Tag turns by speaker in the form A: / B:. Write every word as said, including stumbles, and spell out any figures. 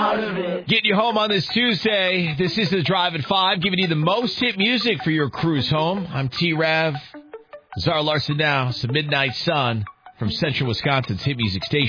A: out of it.
B: Getting you home on this Tuesday. This is the Drive at five, giving you the most hit music for your cruise home. I'm T-Rav. Zara Larson now. It's the Midnight Sun from Central Wisconsin's hit music station.